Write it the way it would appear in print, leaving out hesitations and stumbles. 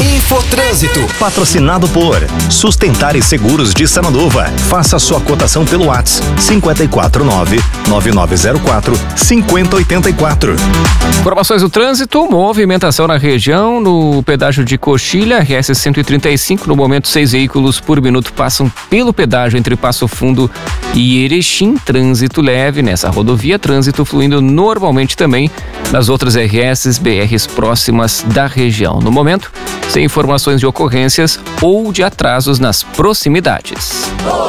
Infotrânsito. Patrocinado por Sustentar e Seguros de Sananduva. Faça sua cotação pelo WhatsApp 549-9904-5084. Informações do trânsito, movimentação na região, no pedágio de Coxilha, RS 135, no momento 6 veículos por minuto passam pelo pedágio entre Passo Fundo e Erechim, trânsito leve nessa rodovia, trânsito fluindo normalmente também nas outras RS, BRs próximas da região. No momento, sem informações de ocorrências ou de atrasos nas proximidades.